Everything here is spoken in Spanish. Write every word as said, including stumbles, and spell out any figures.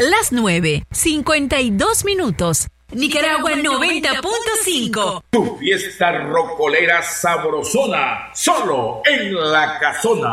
Las nueve, cincuenta y dos minutos. Nicaragua noventa punto cinco. Tu fiesta rocolera sabrosona, solo en La Casona.